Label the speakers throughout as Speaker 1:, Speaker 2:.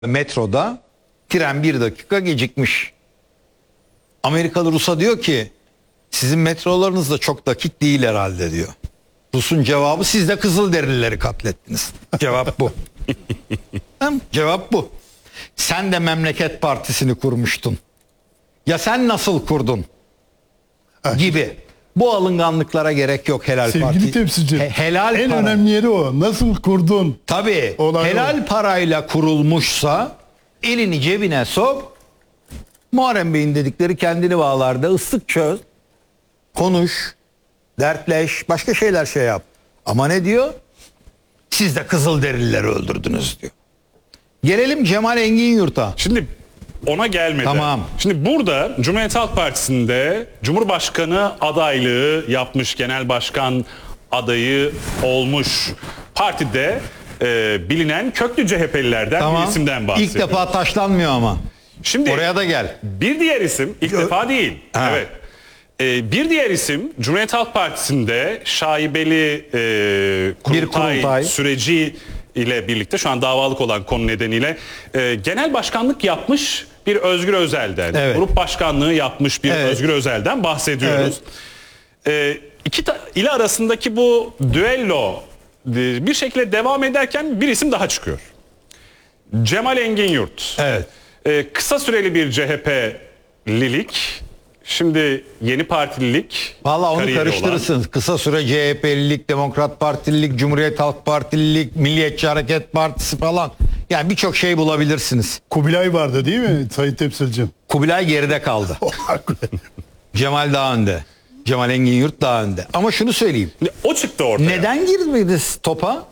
Speaker 1: Metroda tren 1 dakika gecikmiş. Amerikalı Rus'a diyor ki sizin metrolarınız da çok dakik değil herhalde diyor. Rus'un cevabı siz de Kızılderilileri katlettiniz. Cevap bu. Cevap bu. Sen de Memleket Partisi'ni kurmuştun. Ya sen nasıl kurdun? Gibi. Bu alınganlıklara gerek yok helal
Speaker 2: Sevgili
Speaker 1: parti.
Speaker 2: Sevgili temsilci.
Speaker 1: Helal
Speaker 2: en
Speaker 1: para.
Speaker 2: önemli yeri o. Nasıl kurdun?
Speaker 1: Tabii. Helal parayla kurulmuşsa elini cebine sok. Muharrem Bey'in dedikleri kendini bağlarda ıslık çöz. Konuş. Dertleş. Başka şeyler şey yap. Ama ne diyor? Siz de Kızılderilileri öldürdünüz diyor. Gelelim Cemal Engin Yurt'a.
Speaker 3: Şimdi ona gelmeden.
Speaker 1: Tamam.
Speaker 3: Şimdi burada Cumhuriyet Halk Partisi'nde Cumhurbaşkanı adaylığı yapmış, genel başkan adayı olmuş partide bilinen köklü CHP'lilerden bir isimden bahsediyor.
Speaker 1: İlk defa taşlanmıyor ama.
Speaker 3: Şimdi
Speaker 1: oraya da gel.
Speaker 3: Bir diğer isim ilk defa değil.
Speaker 1: Ha.
Speaker 3: Evet. Bir diğer isim Cumhuriyet Halk Partisi'nde şaibeli kurultay süreci ile birlikte şu an davalık olan konu nedeniyle genel başkanlık yapmış bir Özgür Özel'den,
Speaker 1: evet,
Speaker 3: grup başkanlığı yapmış bir Özgür Özel'den bahsediyoruz. Evet. İki ile arasındaki bu düello bir şekilde devam ederken bir isim daha çıkıyor. Cemal Engin Yurt.
Speaker 1: Evet.
Speaker 3: Kısa süreli bir CHP'lilik. Şimdi yeni partililik.
Speaker 1: Valla onu karıştırırsınız. Kısa süre CHP'lilik, Demokrat Partililik, Cumhuriyet Halk Partililik, Milliyetçi Hareket Partisi falan. Yani birçok şey bulabilirsiniz.
Speaker 2: Kubilay vardı değil mi Sayın Temsilcim?
Speaker 1: Kubilay geride kaldı. Cemal daha önde. Cemal Engin Yurt daha önde. Ama şunu söyleyeyim.
Speaker 3: O çıktı ortaya.
Speaker 1: Neden girdiniz topa?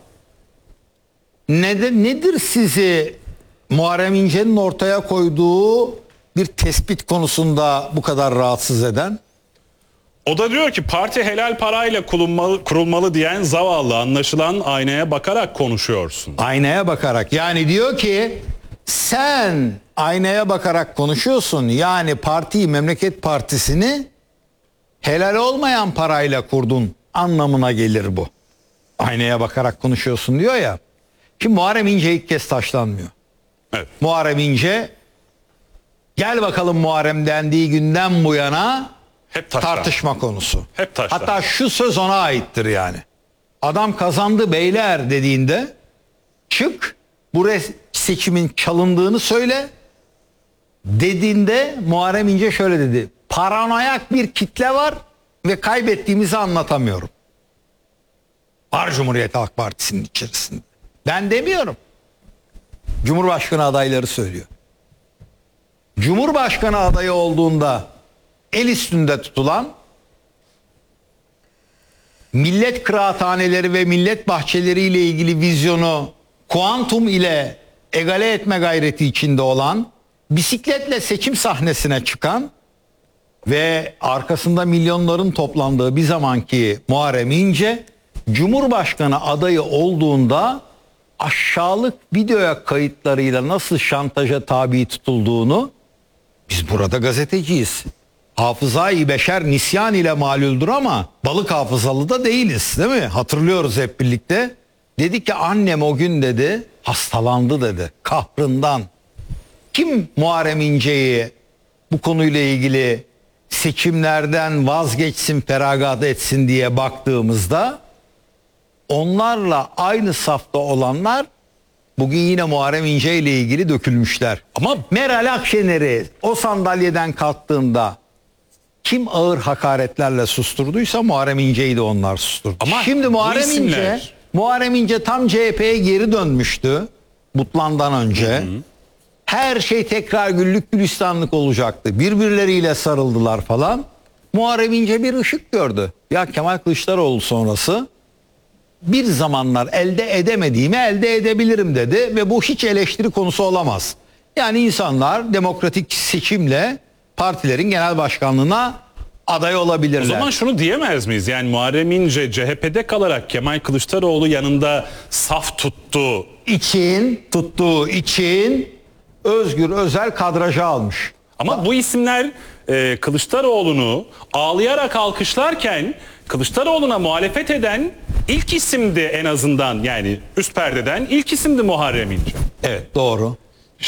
Speaker 1: Nedir sizi Muharrem İnce'nin ortaya koyduğu bir tespit konusunda bu kadar rahatsız eden?
Speaker 3: O da diyor ki parti helal parayla kurulmalı diyen zavallı, anlaşılan aynaya bakarak konuşuyorsun.
Speaker 1: Aynaya bakarak. Yani diyor ki sen aynaya bakarak konuşuyorsun. Yani partiyi, Memleket Partisi'ni helal olmayan parayla kurdun anlamına gelir bu. Aynaya bakarak konuşuyorsun diyor ya. Şimdi Muharrem İnce ilk kez taşlanmıyor.
Speaker 3: Evet.
Speaker 1: Muharrem İnce gel bakalım Muharrem dendiği günden bu yana
Speaker 3: hep
Speaker 1: tartışma konusu.
Speaker 3: Hep taşlar.
Speaker 1: Hatta şu söz ona aittir yani. Adam kazandı beyler dediğinde çık bu seçimin çalındığını söyle dediğinde Muharrem İnce şöyle dedi. Paranoyak bir kitle var ve kaybettiğimizi anlatamıyorum. Var Cumhuriyet Halk Partisi'nin içerisinde. Ben demiyorum. Cumhurbaşkanı adayları söylüyor. Cumhurbaşkanı adayı olduğunda el üstünde tutulan millet kıraathaneleri ve millet bahçeleri ile ilgili vizyonu kuantum ile egale etme gayreti içinde olan, bisikletle seçim sahnesine çıkan ve arkasında milyonların toplandığı bir zamanki Muharrem İnce Cumhurbaşkanı adayı olduğunda aşağılık video kayıtlarıyla nasıl şantaja tabi tutulduğunu, biz burada gazeteciyiz. Hafızayı beşer nisyan ile malüldür ama balık hafızalı da değiliz değil mi? Hatırlıyoruz hep birlikte. Dedi ki annem o gün dedi hastalandı dedi kahrından. Kim Muharrem İnce'yi bu konuyla ilgili seçimlerden vazgeçsin, feragat etsin diye baktığımızda onlarla aynı safta olanlar bugün yine Muharrem İnce ile ilgili dökülmüşler. Ama Meral Akşener'i o sandalyeden kalktığında kim ağır hakaretlerle susturduysa Muharrem İnce'yi de onlar susturdu. Ama şimdi Muharrem İnce tam CHP'ye geri dönmüştü Butlan'dan önce. Hı hı. Her şey tekrar güllük gülistanlık olacaktı. Birbirleriyle sarıldılar falan. Muharrem İnce bir ışık gördü. Ya Kemal Kılıçdaroğlu sonrası bir zamanlar elde edemediğimi elde edebilirim dedi ve bu hiç eleştiri konusu olamaz. Yani insanlar demokratik seçimle partilerin genel başkanlığına aday olabilirler.
Speaker 3: O zaman şunu diyemez miyiz? Yani Muharrem İnce CHP'de kalarak Kemal Kılıçdaroğlu yanında saf tuttuğu için Özgür Özel kadraja almış. Ama bu isimler Kılıçdaroğlu'nu ağlayarak alkışlarken Kılıçdaroğlu'na muhalefet eden ilk isimdi en azından, yani üst perdeden ilk isimdi Muharrem İnce.
Speaker 1: Evet, doğru.